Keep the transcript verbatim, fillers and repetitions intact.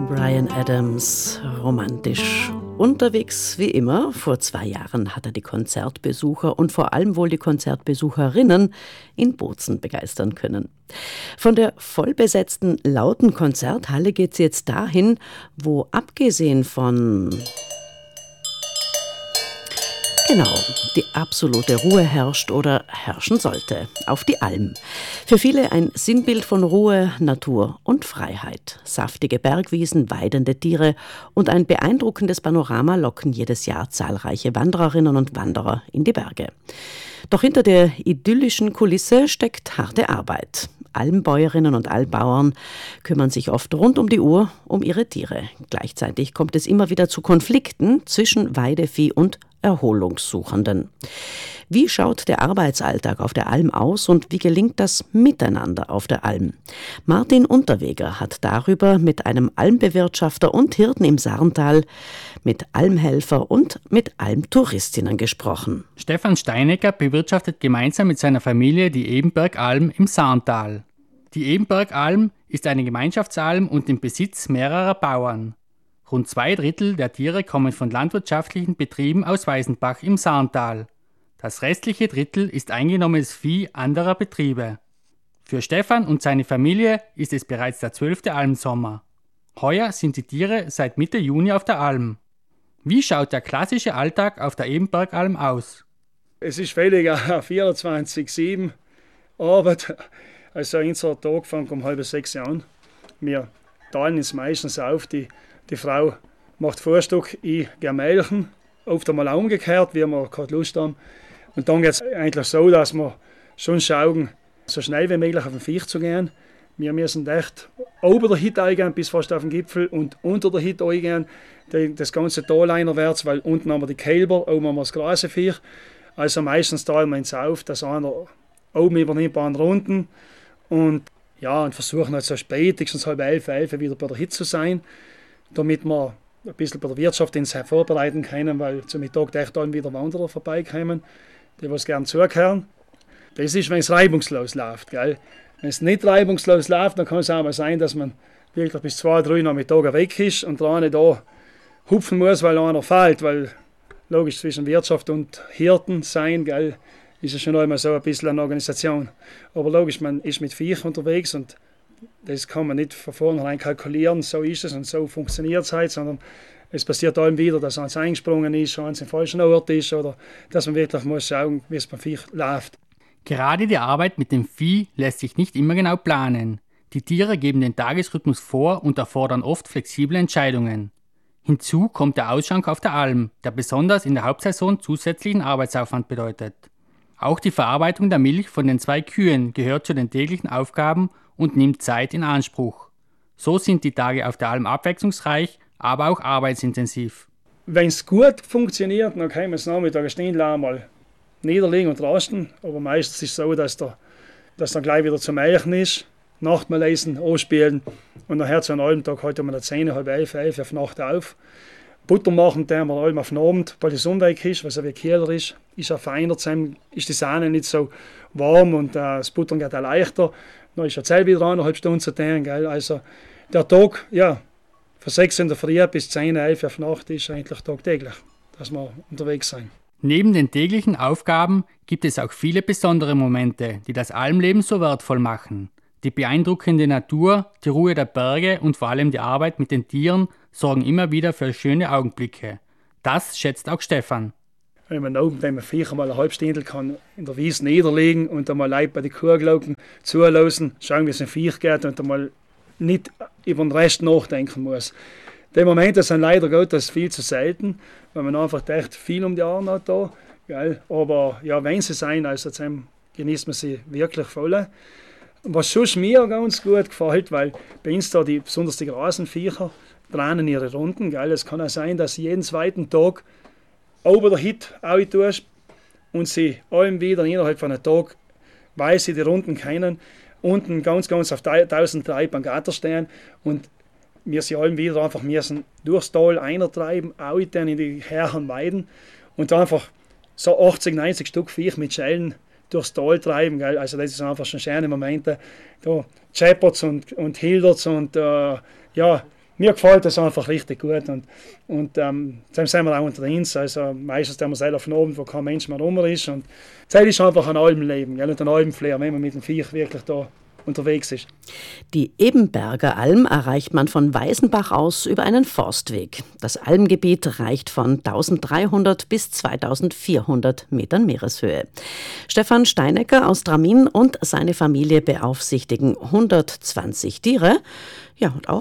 Bryan Adams, romantisch. Unterwegs wie immer, vor zwei Jahren hat er die Konzertbesucher und vor allem wohl die Konzertbesucherinnen in Bozen begeistern können. Von der vollbesetzten lauten Konzerthalle geht's jetzt dahin, wo abgesehen von... Genau, die absolute Ruhe herrscht oder herrschen sollte. Auf die Alm. Für viele ein Sinnbild von Ruhe, Natur und Freiheit. Saftige Bergwiesen, weidende Tiere und ein beeindruckendes Panorama locken jedes Jahr zahlreiche Wandererinnen und Wanderer in die Berge. Doch hinter der idyllischen Kulisse steckt harte Arbeit. Almbäuerinnen und Almbauern kümmern sich oft rund um die Uhr um ihre Tiere. Gleichzeitig kommt es immer wieder zu Konflikten zwischen Weidevieh und Erholungssuchenden. Wie schaut der Arbeitsalltag auf der Alm aus und wie gelingt das Miteinander auf der Alm? Martin Unterweger hat darüber mit einem Almbewirtschafter und Hirten im Sarntal, mit Almhelfer und mit Almtouristinnen gesprochen. Stefan Steinecker bewirtschaftet gemeinsam mit seiner Familie die Ebenbergalm im Sarntal. Die Ebenbergalm ist eine Gemeinschaftsalm und im Besitz mehrerer Bauern. Rund zwei Drittel der Tiere kommen von landwirtschaftlichen Betrieben aus Weißenbach im Sarntal. Das restliche Drittel ist eingenommenes Vieh anderer Betriebe. Für Stefan und seine Familie ist es bereits der zwölfte Almsommer. Heuer sind die Tiere seit Mitte Juni auf der Alm. Wie schaut der klassische Alltag auf der Ebenbergalm aus? Es ist völlig vierundzwanzig sieben Arbeit. Also unser Tag fängt um halb sechs an. Wir teilen uns meistens auf. Die, die Frau macht Frühstück, ich gehe melken. Oft einmal umgekehrt, wie wir gerade Lust haben. Und dann geht es eigentlich so, dass wir schon schauen, so schnell wie möglich auf den Viech zu gehen. Wir müssen echt ober der Hütte eingehen, bis fast auf den Gipfel, und unter der Hütte eingehen, das ganze Tal einerwärts, weil unten haben wir die Kälber, oben haben wir das Grasenviech. Also meistens teilen wir uns auf, dass einer oben übernimmt ein paar Runden. Und ja, und versuchen halt so spätestens halb elf, elf wieder bei der Hütte zu sein, damit wir ein bisschen bei der Wirtschaft uns vorbereiten können, weil zum Mittag echt dann wieder Wanderer vorbeikommen, die was gerne zukehren. Das ist, wenn es reibungslos läuft. Gell? Wenn es nicht reibungslos läuft, dann kann es auch mal sein, dass man wirklich bis zwei, drei Nachmittage weg ist und der eine da hupfen muss, weil einer fällt. Weil logisch zwischen Wirtschaft und Hirten sein, gell, ist es schon einmal so ein bisschen eine Organisation. Aber logisch, man ist mit Viech unterwegs und das kann man nicht von vornherein kalkulieren, so ist es und so funktioniert es halt, sondern es passiert allem wieder, dass eins eingesprungen ist, eins im falschen Ort ist oder dass man wirklich muss schauen, wie es beim Viech läuft. Gerade die Arbeit mit dem Vieh lässt sich nicht immer genau planen. Die Tiere geben den Tagesrhythmus vor und erfordern oft flexible Entscheidungen. Hinzu kommt der Ausschank auf der Alm, der besonders in der Hauptsaison zusätzlichen Arbeitsaufwand bedeutet. Auch die Verarbeitung der Milch von den zwei Kühen gehört zu den täglichen Aufgaben und nimmt Zeit in Anspruch. So sind die Tage auf der Alm abwechslungsreich, aber auch arbeitsintensiv. Wenn es gut funktioniert, dann können wir es nachmittags stehen einmal niederlegen und rasten. Aber meistens ist es so, dass, der, dass dann gleich wieder zum Melken ist, Nachtmahl lesen, anspielen und nachher zu einem halben Tag heute um zehn, halb elf, elf auf Nacht auf. Butter machen, der wir allem auf den Abend, weil die Sonne weg ist, weil es wie Kieler ist, ist er vereinert, ist die Sahne nicht so warm und äh, das Buttern geht auch leichter. Dann ist er Zell wieder eineinhalb Stunden zu tun, gell? Also der Tag, ja, von sechs in der Früh bis zehn, elf auf Nacht ist eigentlich tagtäglich, dass wir unterwegs sind. Neben den täglichen Aufgaben gibt es auch viele besondere Momente, die das Almleben so wertvoll machen. Die beeindruckende Natur, die Ruhe der Berge und vor allem die Arbeit mit den Tieren sorgen immer wieder für schöne Augenblicke. Das schätzt auch Stefan. Wenn man oben beim Viech mal eine halbe Stunde kann in der Wiese niederlegen und einmal Leute bei den Kuhglocken zulassen, schauen, wie es ein Viech geht und einmal nicht über den Rest nachdenken muss. Die Momente sind leider Gottes viel zu selten, weil man einfach echt viel um die Ohren hat da. Gell? Aber ja, wenn sie sein, also dann genießt man sie wirklich voll. Was sonst mir ganz gut gefällt, weil bei uns da die, besonders die Grasenviecher planen ihre Runden. Gell? Es kann auch sein, dass sie jeden zweiten Tag ober der Hütte tust und sie allem wieder innerhalb von einem Tag, weil sie die Runden kennen, unten ganz, ganz auf tausenddrei beim Gatter stehen und wir sie allem wieder einfach müssen durchs Tal eintreiben, auch in die Herren weiden und einfach so achtzig, neunzig Stück Viech mit Schellen durchs Tal treiben. Gell? Also das ist einfach schon schöne Momente. Da scheppert's und, und hildert's und äh, ja, mir gefällt das einfach richtig gut. Und, und ähm, dann sind wir auch unter uns. Also meistens sind wir selber von oben, wo kein Mensch mehr rum ist. Und das ist einfach ein Almleben, gell? Und ein Almflair, wenn man mit dem Viech wirklich da unterwegs ist. Die Ebenberger Alm erreicht man von Weißenbach aus über einen Forstweg. Das Almgebiet reicht von eintausenddreihundert bis zweitausendvierhundert Metern Meereshöhe. Stefan Steinecker aus Dramin und seine Familie beaufsichtigen hundertzwanzig Tiere. Ja, und auch